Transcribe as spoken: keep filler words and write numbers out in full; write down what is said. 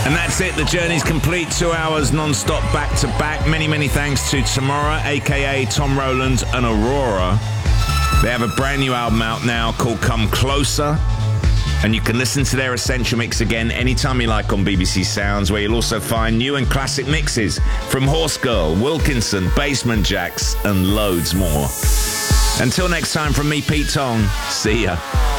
And that's it. The journey's complete. Two hours non-stop back to back. Many, many thanks to Tamara, a k a. Tom Rowland and Aurora. They have a brand new album out now called Come Closer. And you can listen to their Essential Mix again anytime you like on B B C Sounds, where you'll also find new and classic mixes from Horse Girl, Wilkinson, Basement Jacks, and loads more. Until next time, from me, Pete Tong, see ya.